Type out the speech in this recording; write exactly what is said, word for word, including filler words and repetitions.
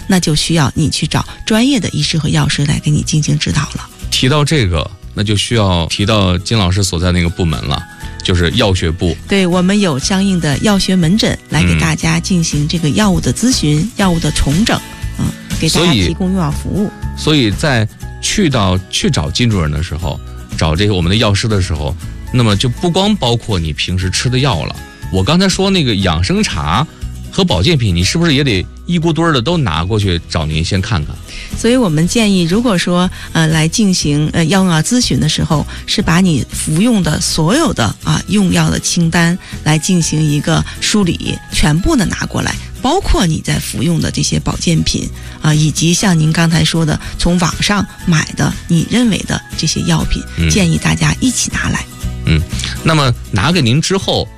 那就需要你去找专业的医师和药师来给你进行指导了。 提到这个，那就需要提到金老师所在那个部门了，就是药学部。 对，我们有相应的药学门诊来给大家进行这个药物的咨询、嗯、药物的重整，嗯，给大家提供用药服务。 所以在去到去找金主任的时候，找这个我们的药师的时候，那么就不光包括你平时吃的药了。我刚才说那个养生茶和保健品，你是不是也得一锅堆儿的都拿过去找您先看看？ 所以我们建议，如果说呃来进行呃药药咨询的时候，是把你服用的所有的啊用药的清单来进行一个梳理，全部的拿过来，包括你在服用的这些保健品啊，以及像您刚才说的从网上买的你认为的这些药品， 嗯、 建议大家一起拿来。 嗯，那么拿给您之后，